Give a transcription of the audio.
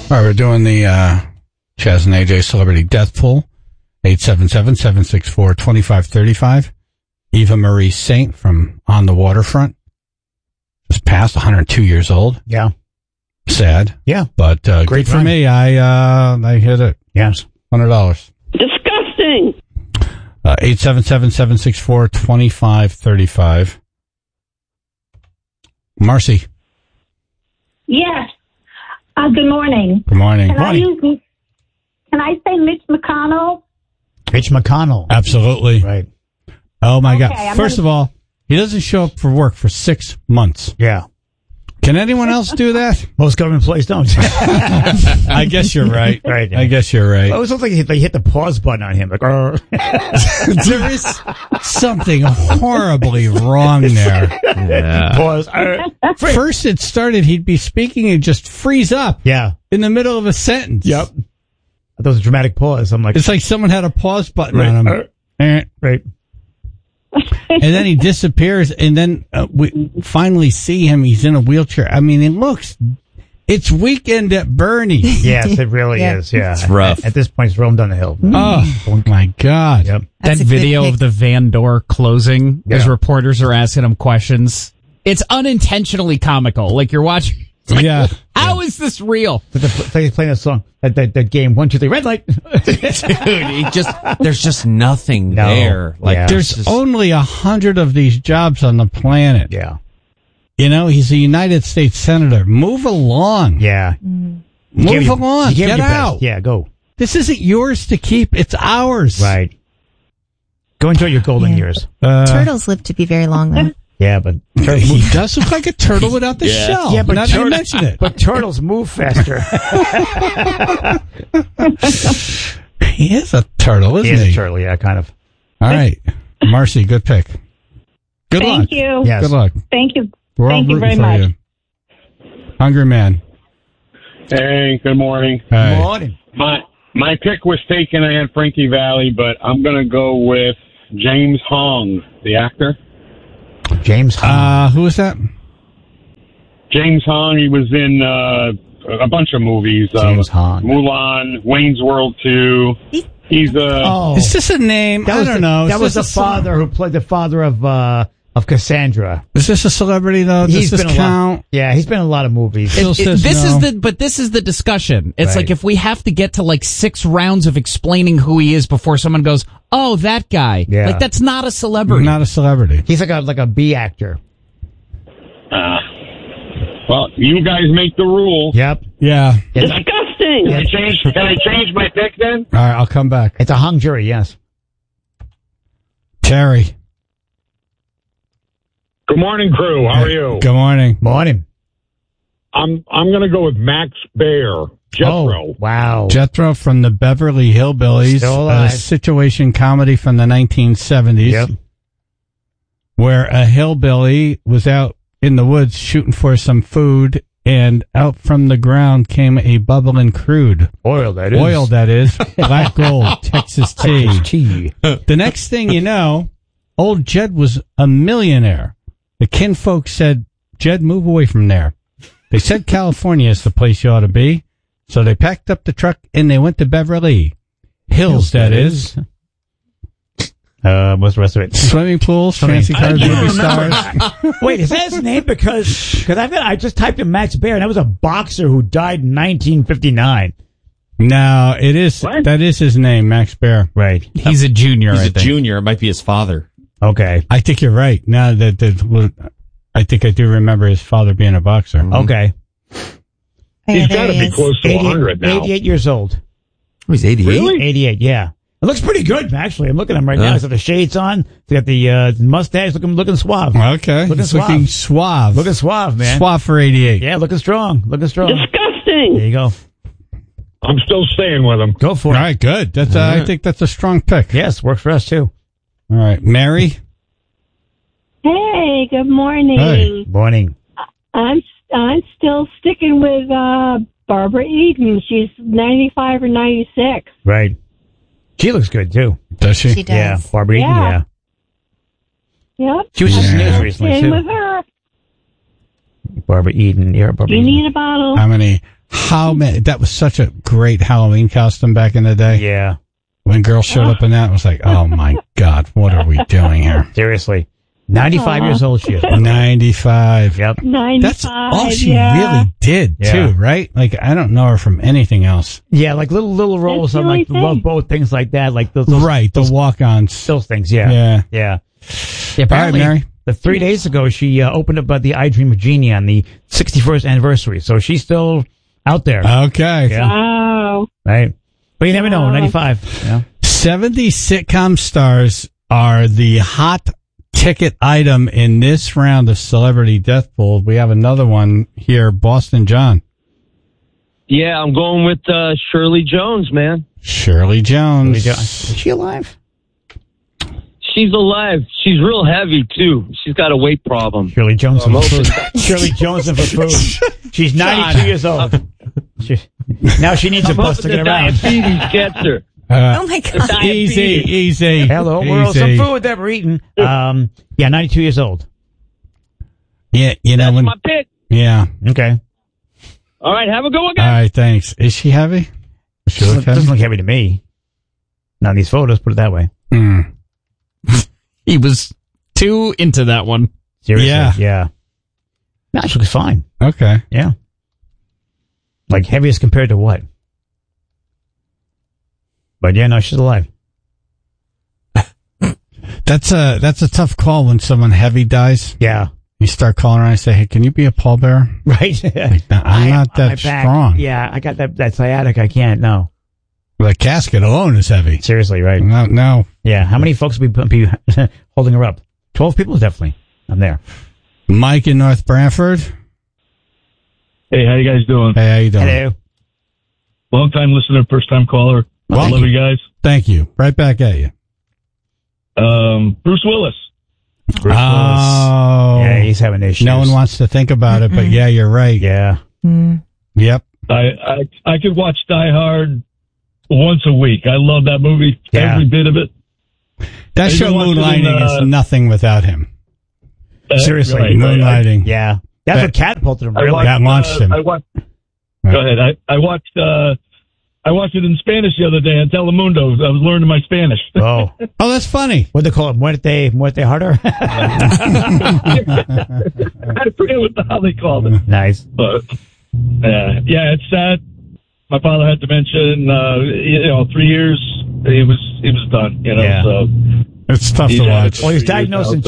All right, we're doing the Chaz and AJ Celebrity Death Pool. 877-764-2535. Eva Marie Saint from On the Waterfront. Just passed, 102 years old. Yeah. Sad. Yeah. But great for me. I hit it. Yes. $100. Disgusting. 877-764-2535. Marcy. Yes. Good morning. Good morning. Can I say Mitch McConnell? Mitch McConnell. Absolutely. Right. Oh, my Okay, God. First of all, he doesn't show up for work for 6 months. Yeah. Can anyone else do that? Most government employees don't. I guess you're right. Right. I guess you're right. It always looks like they hit the pause button on him. Like, There is something horribly wrong there. Yeah. pause. First it started, he'd be speaking and just freeze up Yeah. in the middle of a sentence. Yep. I thought it was a dramatic pause. I'm like, It's like someone had a pause button right. on him. Right. And then he disappears, and then we finally see him. He's in a wheelchair. I mean, it's Weekend at Bernie's. Yes, it really is. Yeah. It's rough. At this point, it's rolling down the hill. Oh, my God. Yep. That video of the van door closing as reporters are asking him questions. It's unintentionally comical. Like you're watching. Yeah. How is this real? He's playing a song, that game, 1, 2, 3, red light. Dude, there's just nothing No. there. Like, Yeah. There's only 100 of these jobs on the planet. Yeah. You know, he's a United States Senator. Move along. Yeah. Move along. Get out. Best. Yeah, go. This isn't yours to keep. It's ours. Right. Go enjoy your golden years. Turtles live to be very long, though. Yeah, but He does look like a turtle without the shell. Yeah, but not to mention it. But turtles move faster. He is a turtle, isn't He he? is a turtle, yeah, kind of. All right. Marcy, good pick. Good luck. Thank you. Yes. Good luck. Thank you. We're all Thank you rooting very for much. you. Hungry man. Hey, good morning. Hey. Morning. My pick was taken. I had Frankie Valli, but I'm going to go with James Hong, the actor. James Hong. Who is that? James Hong, he was in a bunch of movies. James Hong. Mulan, Wayne's World 2. He's Is this a name? I don't know. That was the father who played the father of Cassandra. Is this a celebrity, though? Does this count? Yeah, he's been in a lot of movies. Phil says no. This is the discussion. It's Right. like if we have to get to like 6 rounds of explaining who he is before someone goes, "Oh, that guy." Yeah. Like that's not a celebrity. Not a celebrity. He's like a B actor. well, you guys make the rule. Yep. Yeah. Disgusting. Can I change my pick then? All right, I'll come back. It's a hung jury, yes. Terry. Good morning, crew. How are you? Good morning. Morning. I'm going to go with Max Baer, Jethro. Oh, wow. Jethro from the Beverly Hillbillies, Still a alive. situation comedy from the 1970s, Yep. where a hillbilly was out in the woods shooting for some food, and out from the ground came a bubbling crude. Oil, that is. Oil, that is. Black gold, Texas tea. Tea. The next thing you know, old Jed was a millionaire. The kinfolk said, Jed, move away from there. They said California is the place you ought to be. So they packed up the truck and they went to Beverly Hills, that is. What's the rest of it? Swimming pools, fancy cars, movie stars. Wait, is that his name? Because I just typed in Max Baer, and that was a boxer who died in 1959. No, it is. What? That is his name, Max Baer. Right. He's a junior. He's I a think. junior. It might be his father. Okay. I think you're right. Now I think I do remember his father being a boxer. Okay. He's got to be close to 100 now. 88 years old. Oh, he's 88? Really? 88, yeah. It looks pretty good, actually. I'm looking at him right now. He's got the shades on. He's got the mustache, looking suave. Okay. Looking It's looking suave. Looking suave, man. Suave for 88. Yeah, looking strong. Disgusting. There you go. I'm still staying with him. Go for All it. right, good. That's I think that's a strong pick. Yes, works for us, too. All right, Mary. Hey, good morning. Hey. Morning. I'm still sticking with Barbara Eden. She's 95 or 96. Right. She looks good, too. Does she? She does. Yeah, Barbara Eden, Yeah. yeah. Yep. She was just news recently, In too. with her. Barbara Eden. Yeah, Barbara You Eden. need a bottle. How many How many? That was such a great Halloween costume back in the day. Yeah. When girls showed up in that, it was like, oh my God, what are we doing here? Seriously. 95 years old she is. 95. Yep. 95. That's all she yeah. really did, too, right? Like, I don't know her from anything else. Yeah, like little roles That's on the like only Love thing. Boat, things like that. Like those Right, the walk-ons. those things, yeah. Yeah. Yeah. Yeah, apparently, All right, Mary. The 3 days ago, she opened up the I Dream of Jeannie on the 61st anniversary. So she's still out there. Okay. Yeah. Wow. Right. But you never know, 95. Yeah. 70 sitcom stars are the hot ticket item in this round of Celebrity Death Pool. We have another one here, Boston John. Yeah, I'm going with Shirley Jones, man. Shirley Jones. Is she alive? She's alive. She's real heavy, too. She's got a weight problem. Shirley Jones I'm for hoping- food. Shirley Jones for food. She's 92 years old. Now she needs a I'm bus to hoping get the around. diabetes gets her. Oh my God. Easy. Hello, world. Some food that we're eating. Yeah, 92 years old. Yeah, you know That's when. my pick. Yeah. Okay. All right, have a good one, All guys. right, thanks. Is she heavy? Does she look Doesn't heavy? look heavy to me. Not in these photos, put it that way. Mm. he was too into that one. Seriously. Yeah. Yeah. No, she looks fine. Okay. Yeah. Like heaviest compared to what? But yeah, no, she's alive. That's a tough call when someone heavy dies. Yeah. You start calling around and say, hey, can you be a pallbearer? Right? I'm not that my back, strong. Yeah, I got that sciatic. I can't. No. The casket alone is heavy. Seriously, right? No. Yeah. How many folks would be holding her up? 12 people, definitely. I'm there. Mike in North Branford. Hey, how you guys doing? Hey, how you doing? Hello. Long time listener, first time caller. Well, I love you guys. Thank you. Right back at you. Bruce Willis. Oh. Yeah, he's having issues. No one wants to think about it, but yeah, you're right. Yeah. Yep. I could watch Die Hard once a week. I love that movie. Yeah. Every bit of it. That I show even watched it Moonlighting in, is nothing without him. Seriously. Right. Moonlighting. Yeah. That's what catapulted him, really. That launched him. Go ahead. I watched it in Spanish the other day on Telemundo. I was learning my Spanish. Oh. Oh, that's funny. What'd they call it? Muerte harder? I forget how they called it. Nice. But yeah, it's sad. My father had dementia, and 3 years he was done. Yeah. So It's tough to watch. Well, he was diagnosed in